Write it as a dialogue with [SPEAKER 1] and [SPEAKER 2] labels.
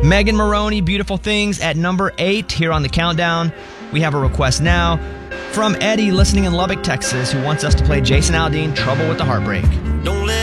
[SPEAKER 1] Megan Maroney, Beautiful Things at number 8 here on the countdown. We have a request now from Eddie listening in Lubbock, Texas, who wants us to play Jason Aldean, Trouble with the Heartbreak.
[SPEAKER 2] Don't let